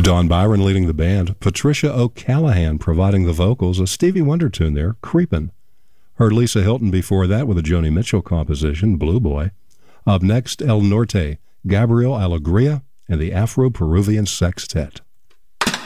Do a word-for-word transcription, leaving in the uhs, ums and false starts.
Don Byron leading the band, Patricia O'Callaghan providing the vocals, a Stevie Wonder tune there, Creepin'. Heard Lisa Hilton before that with a Joni Mitchell composition, Blue Boy. Up next, El Norte, Gabriel Alegría and the Afro-Peruvian Sextet.